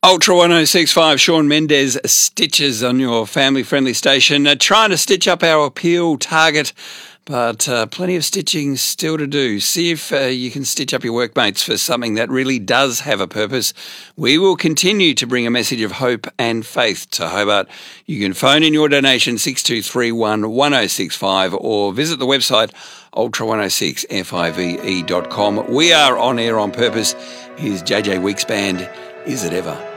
Ultra 1065, Sean Mendez, Stitches on your family-friendly station. Trying to stitch up our appeal target, but plenty of stitching still to do. See if you can stitch up your workmates for something that really does have a purpose. We will continue to bring a message of hope and faith to Hobart. You can phone in your donation 6231 1065 or visit the website ultra106five.com. We are on air on purpose. Here's JJ Weeks Band. Is it ever?